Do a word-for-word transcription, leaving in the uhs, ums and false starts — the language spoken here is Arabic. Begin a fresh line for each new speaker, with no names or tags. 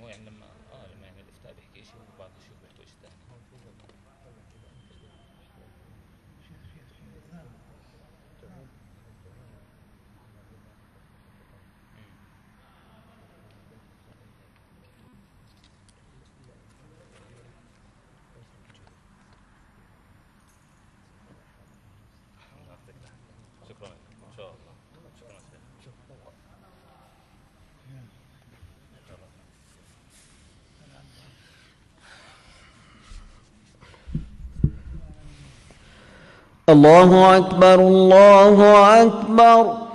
يعني لما اه لما يعني الافتاء بيحكي شيء وبعض الشيوخ بيحكوا شيء ثاني. شكرا ان شاء الله. شكرا شيخ.
الله أكبر الله أكبر.